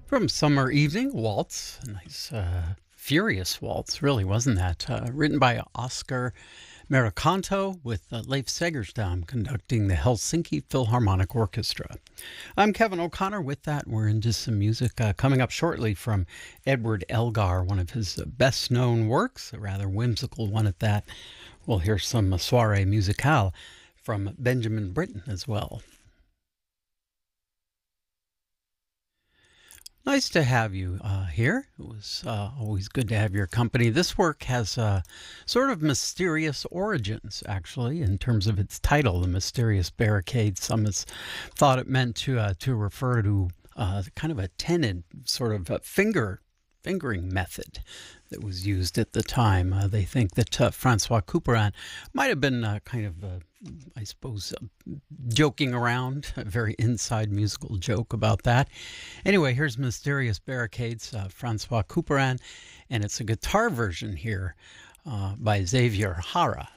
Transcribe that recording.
From Summer Evening Waltz, a nice, furious waltz, really, wasn't that? Written by Oscar Mericanto with Leif Segerstam conducting the Helsinki Philharmonic Orchestra. I'm Kevin O'Connor. With that, we're into some music coming up shortly from Edward Elgar, one of his best known works, a rather whimsical one at that. We'll hear some soiree musicale from Benjamin Britten as well. Nice to have you here. It was always good to have your company. This work has sort of mysterious origins, actually, in terms of its title, The Mysterious Barricade. Some has thought it meant to refer to kind of a tenon, sort of a fingering method that was used at the time. They think that Francois Couperin might have been I suppose, joking around, a very inside musical joke about that. Anyway, here's Mysterious Barricades, Francois Couperin, and it's a guitar version here by Xavier Hara.